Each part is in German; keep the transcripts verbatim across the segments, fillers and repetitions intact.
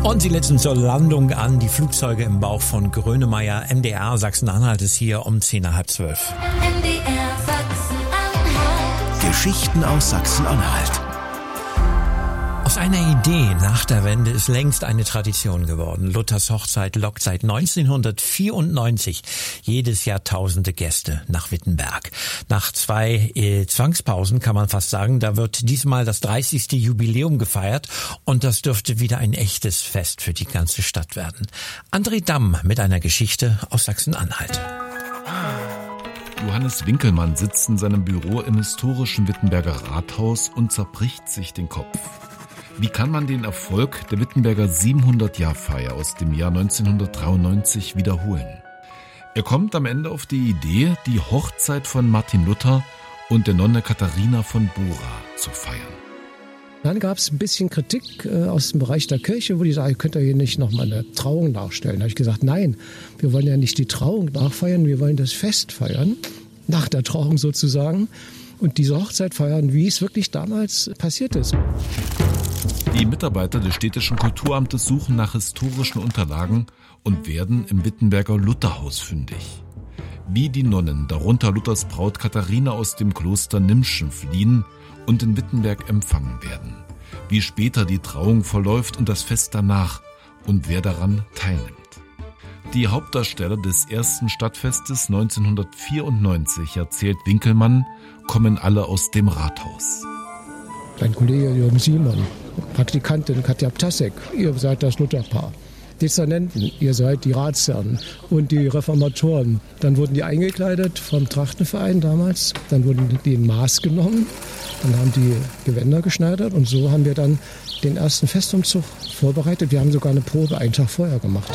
Und sie letzten zur Landung an. Die Flugzeuge im Bauch von Grönemeyer. M D R Sachsen-Anhalt ist hier um zehn nach halb zwölf. M D R Sachsen-Anhalt. Geschichten aus Sachsen-Anhalt. Aus einer Idee nach der Wende ist längst eine Tradition geworden. Luthers Hochzeit lockt seit neunzehnhundertvierundneunzig jedes Jahr tausende Gäste nach Wittenberg. Nach zwei äh, Zwangspausen kann man fast sagen, da wird diesmal das dreißigste Jubiläum gefeiert und das dürfte wieder ein echtes Fest für die ganze Stadt werden. André Damm mit einer Geschichte aus Sachsen-Anhalt. Johannes Winkelmann sitzt in seinem Büro im historischen Wittenberger Rathaus und zerbricht sich den Kopf. Wie kann man den Erfolg der Wittenberger siebenhundert-Jahr-Feier aus dem Jahr neunzehnhundertdreiundneunzig wiederholen? Er kommt am Ende auf die Idee, die Hochzeit von Martin Luther und der Nonne Katharina von Bora zu feiern. Dann gab es ein bisschen Kritik äh, aus dem Bereich der Kirche, wo die sagen, ihr könnt ihr hier nicht nochmal eine Trauung nachstellen. Da habe ich gesagt, nein, wir wollen ja nicht die Trauung nachfeiern, wir wollen das Fest feiern, nach der Trauung sozusagen, und diese Hochzeit feiern, wie es wirklich damals passiert ist. Die Mitarbeiter des städtischen Kulturamtes suchen nach historischen Unterlagen und werden im Wittenberger Lutherhaus fündig. Wie die Nonnen, darunter Luthers Braut Katharina aus dem Kloster Nimschen, fliehen und in Wittenberg empfangen werden. Wie später die Trauung verläuft und das Fest danach und wer daran teilnimmt. Die Hauptdarsteller des ersten Stadtfestes neunzehnhundertvierundneunzig, erzählt Winkelmann, kommen alle aus dem Rathaus. Dein Kollege Jürgen Simon, Praktikantin Katja Ptasek, ihr seid das Lutherpaar. Dezernenten, ihr seid die Ratsherren und die Reformatoren. Dann wurden die eingekleidet vom Trachtenverein damals, dann wurden die in Maß genommen, dann haben die Gewänder geschneidert und so haben wir dann den ersten Festumzug vorbereitet. Wir haben sogar eine Probe einen Tag vorher gemacht.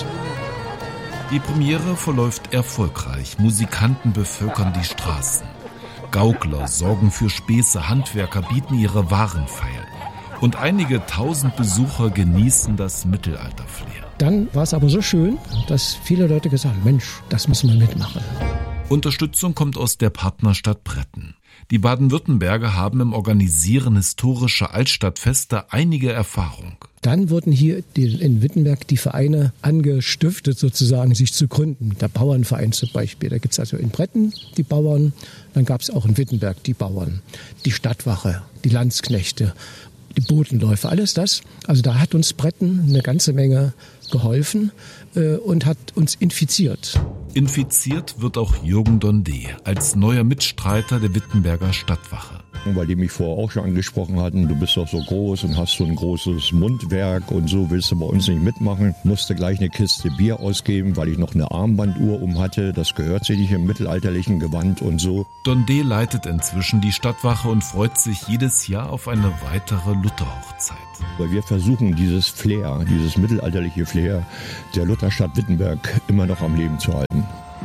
Die Premiere verläuft erfolgreich. Musikanten bevölkern die Straßen. Gaukler sorgen für Späße, Handwerker bieten ihre Waren feil. Und einige tausend Besucher genießen das Mittelalter-Flair. Dann war es aber so schön, dass viele Leute gesagt haben, Mensch, das müssen wir mitmachen. Unterstützung kommt aus der Partnerstadt Bretten. Die Baden-Württemberger haben im Organisieren historischer Altstadtfeste einige Erfahrung. Dann wurden hier in Wittenberg die Vereine angestiftet, sozusagen sich zu gründen. Der Bauernverein zum Beispiel, da gibt es also in Bretten die Bauern, dann gab es auch in Wittenberg die Bauern, die Stadtwache, die Landsknechte, die Botenläufe, alles das. Also da hat uns Bretten eine ganze Menge geholfen äh, und hat uns infiziert. Infiziert wird auch Jürgen Dondé als neuer Mitstreiter der Wittenberger Stadtwache. Weil die mich vorher auch schon angesprochen hatten, du bist doch so groß und hast so ein großes Mundwerk und so, willst du bei uns nicht mitmachen. Musste gleich eine Kiste Bier ausgeben, weil ich noch eine Armbanduhr um hatte. Das gehört sich nicht im mittelalterlichen Gewand und so. Dondé leitet inzwischen die Stadtwache und freut sich jedes Jahr auf eine weitere Lutherhochzeit. Weil wir versuchen, dieses Flair, dieses mittelalterliche Flair der Lutherstadt Wittenberg immer noch am Leben zu halten.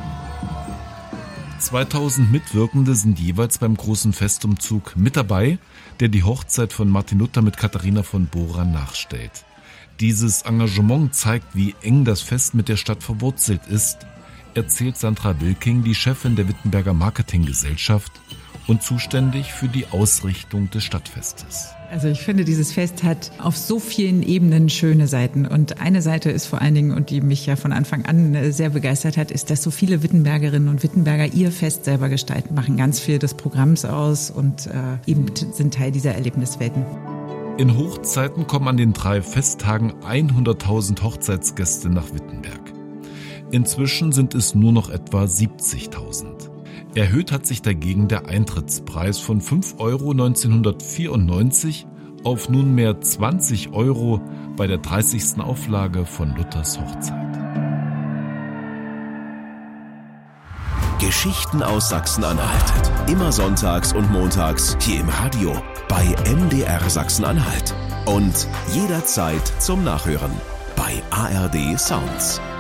zweitausend Mitwirkende sind jeweils beim großen Festumzug mit dabei, der die Hochzeit von Martin Luther mit Katharina von Bora nachstellt. Dieses Engagement zeigt, wie eng das Fest mit der Stadt verwurzelt ist, erzählt Sandra Wilking, die Chefin der Wittenberger Marketinggesellschaft und zuständig für die Ausrichtung des Stadtfestes. Also ich finde, dieses Fest hat auf so vielen Ebenen schöne Seiten. Und eine Seite ist vor allen Dingen, und die mich ja von Anfang an sehr begeistert hat, ist, dass so viele Wittenbergerinnen und Wittenberger ihr Fest selber gestalten, machen ganz viel des Programms aus und äh, eben sind Teil dieser Erlebniswelten. In Hochzeiten kommen an den drei Festtagen hunderttausend Hochzeitsgäste nach Wittenberg. Inzwischen sind es nur noch etwa siebzigtausend. Erhöht hat sich dagegen der Eintrittspreis von fünf Euro neunzehnhundertvierundneunzig auf nunmehr zwanzig Euro bei der dreißigsten Auflage von Luthers Hochzeit. Geschichten aus Sachsen-Anhalt. Immer sonntags und montags hier im Radio bei M D R Sachsen-Anhalt. Und jederzeit zum Nachhören bei A R D Sounds.